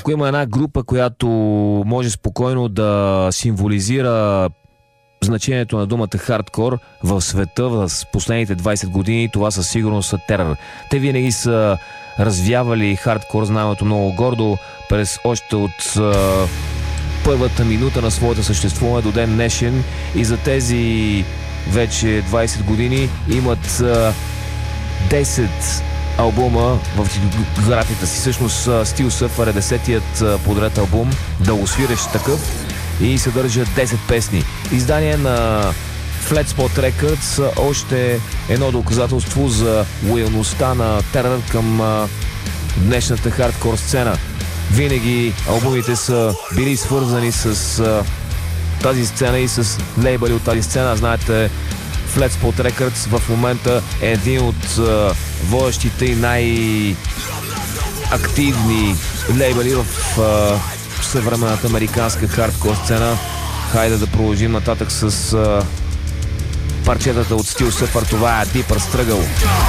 ако има една група, която може спокойно да символизира значението на думата хардкор в света в последните 20 години, това със сигурност са Терър. Те винаги са развявали хардкор, знаем много гордо, през още от първата минута на своето съществуване до ден днешен, и за тези вече 20 години имат 10 албума в дискографията си. Всъщност Steel Surfer е 10-тият подред албум, дългосвирещ такъв, и съдържа 10 песни. Издание на Flat Spot Records, още едно доказателство за лоялността на Терър към днешната хардкор сцена. Винаги албумите са били свързани с тази сцена и с лейбъли от тази сцена. Знаете, Flat Spot Records в момента е един от водещите и най-активни лейбъли в съвременната американска хардкор сцена. Хайде да продължим нататък с парчетата от Steel Surfer. Това е Deeper Struggle.